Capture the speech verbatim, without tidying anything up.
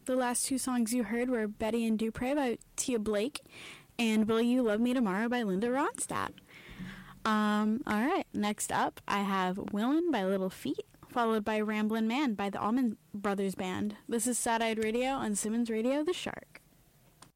the last two songs you heard were Betty and Dupre by Tia Blake and Will You Love Me Tomorrow by Linda Ronstadt. Um, all right, next up, I have Willin' by Little Feat, followed by Ramblin' Man by the Allman Brothers Band. This is Sad Eyed Radio on Simmons Radio, The Shark.